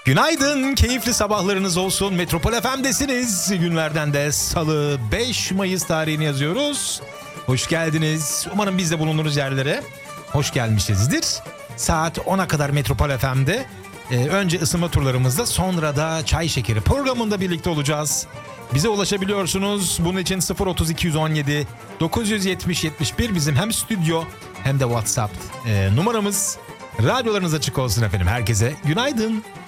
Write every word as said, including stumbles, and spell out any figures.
Günaydın, keyifli sabahlarınız olsun. Metropol F M'desiniz. Günlerden de Salı beş Mayıs tarihini yazıyoruz. Hoş geldiniz. Umarım biz de bulunduğunuz yerlere hoş gelmişizdir. Saat ona kadar Metropol F M'de e, önce ısınma turlarımızda, sonra da Çay Şekeri programında birlikte olacağız. Bize ulaşabiliyorsunuz. Bunun için sıfır otuz iki on yedi dokuz yetmiş yetmiş bir bizim hem stüdyo hem de WhatsApp e, numaramız. Radyolarınız açık olsun efendim. Herkese günaydın.